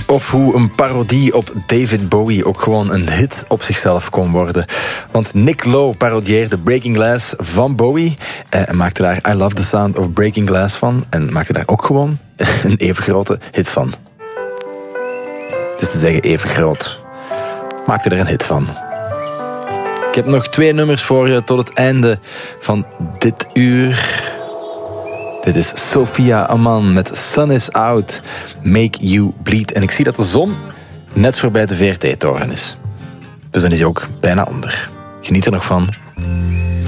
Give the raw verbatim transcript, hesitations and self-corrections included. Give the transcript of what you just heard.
Of hoe een parodie op David Bowie ook gewoon een hit op zichzelf kon worden. Want Nick Lowe parodieerde Breaking Glass van Bowie en maakte daar I Love the Sound of Breaking Glass van en maakte daar ook gewoon een even grote hit van. Het is te zeggen even groot. Maakte er een hit van. Ik heb nog twee nummers voor je tot het einde van dit uur. Dit is Sophia Aman met Sun is Out, Make You Bleed. En ik zie dat de zon net voorbij de V R T-toren is. Dus dan is hij ook bijna onder. Geniet er nog van.